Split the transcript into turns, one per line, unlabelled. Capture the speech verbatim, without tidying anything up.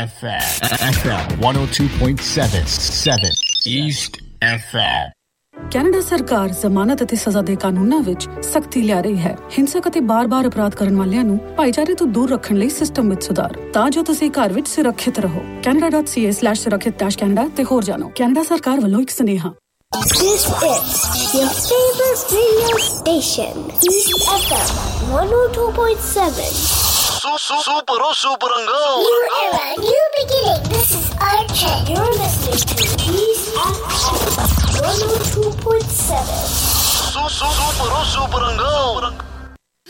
F M. F M one oh two point seven seven East F M.
Canada ਸਰਕਾਰ ਜ਼ਮਾਨਤ ਅਤੇ ਸਜ਼ਾ ਦੇ ਕਾਨੂੰਨਾਂ ਵਿੱਚ ਸਖਤੀ ਲਿਆ ਰਹੀ ਹੈ। ਹਿੰਸਕ ਅਤੇ ਬਾਰ-ਬਾਰ ਅਪਰਾਧ ਕਰਨ ਵਾਲਿਆਂ ਨੂੰ ਭਾਈਚਾਰੇ ਤੋਂ ਦੂਰ ਰੱਖਣ ਲਈ ਸਿਸਟਮ ਵਿੱਚ ਸੁਧਾਰ ਤਾਂ ਜੋ ਤੁਸੀਂ ਘਰ ਵਿੱਚ ਸੁਰੱਖਿਅਤ ਰਹੋ। canada dot c a slash surakshit dash canada ਤੇ ਹੋਰ ਜਾਣੋ। ਕੈਨੇਡਾ ਸਰਕਾਰ ਵੱਲੋਂ ਇੱਕ ਸੁਨੇਹਾ।
This is your favorite radio station, East F M one oh two point seven.
Super, super,
New era, new beginning. This is Archer. You're listening to East F M one oh two point seven.
Super, super, super,